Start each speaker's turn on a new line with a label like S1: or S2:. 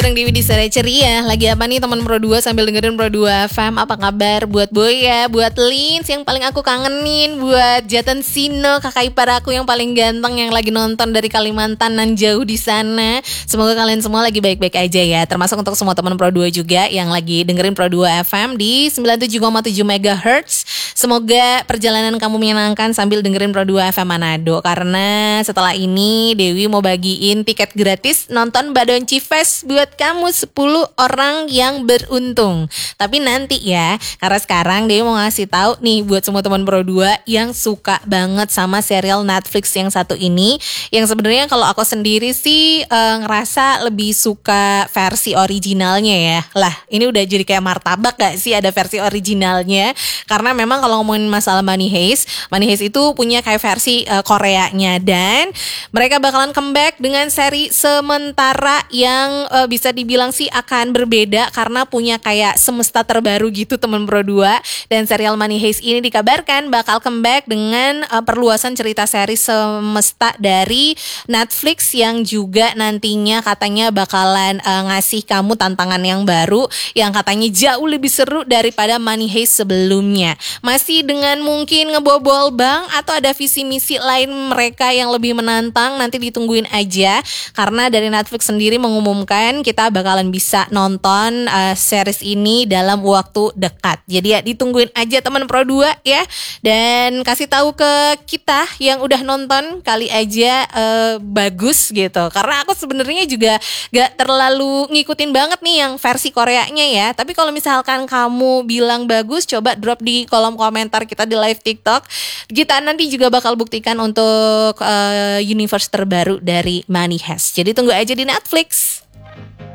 S1: Bareng Dewi di Sore Ceria. Lagi apa nih teman Pro 2 sambil dengerin Pro 2 FM? Apa kabar buat Boya, buat Lins yang paling aku kangenin, buat Jatan Sino, kakak ipar aku yang paling ganteng yang lagi nonton dari Kalimantan nan jauh di sana. Semoga kalian semua lagi baik-baik aja ya. Termasuk untuk semua teman Pro 2 juga yang lagi dengerin Pro 2 FM di 97,7 MHz. Semoga perjalanan kamu menyenangkan sambil dengerin Pro 2 FM Manado. Karena setelah ini Dewi mau bagiin tiket gratis nonton Badonci Fest buat kamu 10 orang yang beruntung. Tapi nanti ya, karena sekarang Dewi mau ngasih tahu nih buat semua teman Pro 2 yang suka banget sama serial Netflix yang satu ini, yang sebenarnya kalau aku sendiri sih ngerasa lebih suka versi originalnya ya. Lah, ini udah jadi kayak martabak gak sih ada versi originalnya? Karena memang kalau ngomongin masalah Money Heist itu punya kayak versi Koreanya, dan mereka bakalan comeback dengan seri sementara yang bisa dibilang sih akan berbeda karena punya kayak semesta terbaru gitu teman Pro 2. Dan serial Money Heist ini dikabarkan bakal comeback dengan perluasan cerita seri semesta dari Netflix yang juga nantinya katanya bakalan ngasih kamu tantangan yang baru yang katanya jauh lebih seru daripada Money Heist sebelumnya. Masih dengan mungkin ngebobol bank atau ada visi misi lain mereka yang lebih menantang, nanti ditungguin aja karena dari Netflix sendiri mengumumkan kita bakalan bisa nonton series ini dalam waktu dekat. Jadi ya ditungguin aja teman Pro 2 ya. Dan kasih tahu ke kita yang udah nonton kali aja bagus gitu. Karena aku sebenarnya juga gak terlalu ngikutin banget nih yang versi Koreanya ya. Tapi kalau misalkan kamu bilang bagus, coba drop di kolom komentar kita di live TikTok. Kita nanti juga bakal buktikan untuk universe terbaru dari Money Heist. Jadi tunggu aja di Netflix.